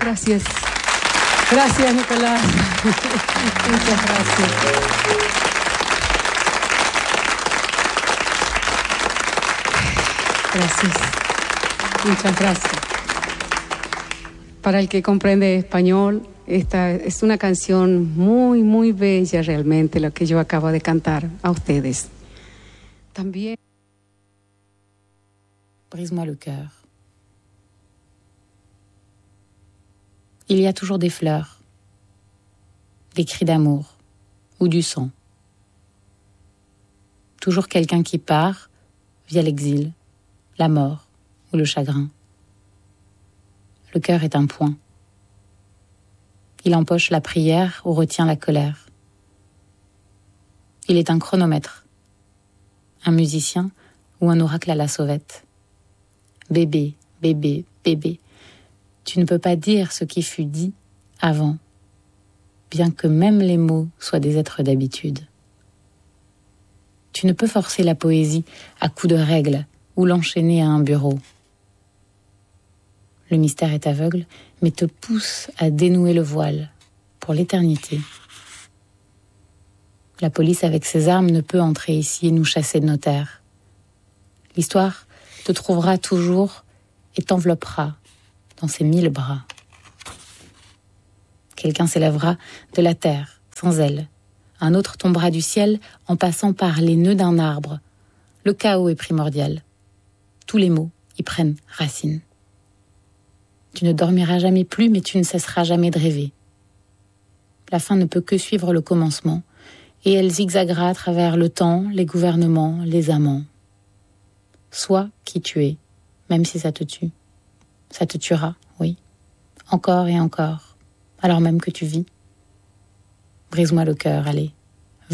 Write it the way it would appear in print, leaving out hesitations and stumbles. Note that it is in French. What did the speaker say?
Gracias. Gracias, Nicolás. Muchas gracias. Gracias. Muchas gracias. Para el que comprende español, esta es una canción muy, muy bella realmente, lo que yo acabo de cantar a ustedes. También. Brise-moi le cœur. Il y a toujours des fleurs, des cris d'amour ou du sang. Toujours quelqu'un qui part via l'exil, la mort ou le chagrin. Le cœur est un point. Il empoche la prière ou retient la colère. Il est un chronomètre, un musicien ou un oracle à la sauvette. Bébé, bébé, bébé, tu ne peux pas dire ce qui fut dit avant, bien que même les mots soient des êtres d'habitude. Tu ne peux forcer la poésie à coups de règles ou l'enchaîner à un bureau. Le mystère est aveugle, mais te pousse à dénouer le voile pour l'éternité. La police avec ses armes ne peut entrer ici et nous chasser de nos terres. L'histoire te trouvera toujours et t'enveloppera dans ses 1000 bras. Quelqu'un s'élèvera de la terre, sans aile. Un autre tombera du ciel en passant par les nœuds d'un arbre. Le chaos est primordial. Tous les mots y prennent racine. Tu ne dormiras jamais plus, mais tu ne cesseras jamais de rêver. La fin ne peut que suivre le commencement, et elle zigzaguera à travers le temps, les gouvernements, les amants. Sois qui tu es, même si ça te tue. Ça te tuera, oui. Encore et encore, alors même que tu vis. Brise-moi le cœur, allez. Veux-tu ?